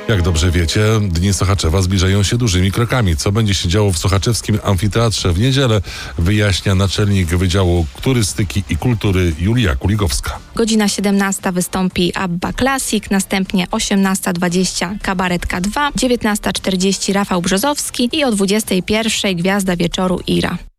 Jak dobrze wiecie, Dni Sochaczewa zbliżają się dużymi krokami. Co będzie się działo w sochaczewskim amfiteatrze w niedzielę, wyjaśnia naczelnik Wydziału Turystyki i Kultury Julia Kuligowska. Godzina 17 wystąpi ABBA Classic, następnie 18:20 Kabaret K2, 19:40 Rafał Brzozowski i o 21:00 Gwiazda Wieczoru Ira.